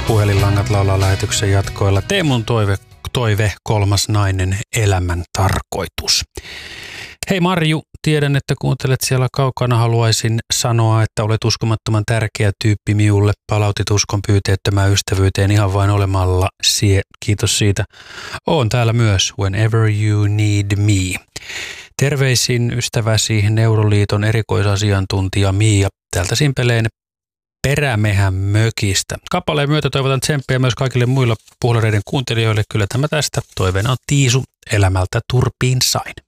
Puhelinlangat laulaa lähetyksen jatkoilla. Teemun toive, kolmas nainen, elämän tarkoitus. Hei Marju, tiedän, että kuuntelet siellä kaukana. Haluaisin sanoa, että olet uskomattoman tärkeä tyyppi minulle. Palautit uskon pyyteettömään ystävyyteen ihan vain olemalla sie. Kiitos siitä. Oon täällä myös whenever you need me. Terveisin ystäväsi Neuroliiton erikoisasiantuntija Mia täältä Simpeleen Perämehän mökistä. Kappaleen myötä toivotan tsemppiä myös kaikille muilla puhlareiden kuuntelijoille. Kyllä tämä tästä. Toiveena on Tiisu, elämältä turpiin sain.